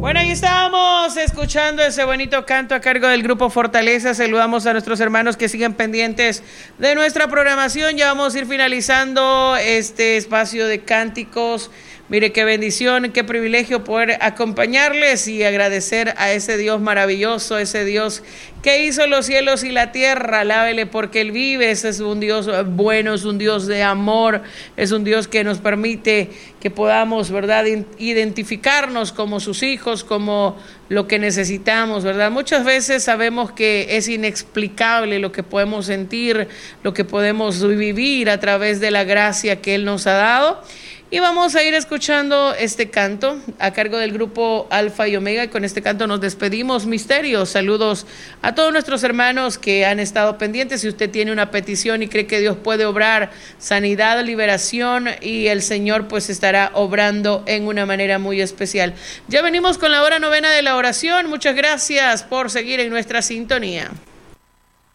Bueno, ahí estábamos escuchando ese bonito canto a cargo del Grupo Fortaleza. Saludamos a nuestros hermanos que siguen pendientes de nuestra programación. Ya vamos a ir finalizando este espacio de cánticos. Mire qué bendición, qué privilegio poder acompañarles y agradecer a ese Dios maravilloso, ese Dios que hizo los cielos y la tierra. Alábele porque Él vive. Ese es un Dios bueno, es un Dios de amor, es un Dios que nos permite que podamos, ¿verdad?, identificarnos como sus hijos, como lo que necesitamos, ¿verdad? Muchas veces sabemos que es inexplicable lo que podemos sentir, lo que podemos vivir a través de la gracia que Él nos ha dado. Y vamos a ir escuchando este canto a cargo del grupo Alfa y Omega. Y con este canto nos despedimos. Misterios. Saludos a todos nuestros hermanos que han estado pendientes. Si usted tiene una petición y cree que Dios puede obrar sanidad, liberación, y el Señor pues estará obrando en una manera muy especial. Ya venimos con la hora novena de la oración. Muchas gracias por seguir en nuestra sintonía.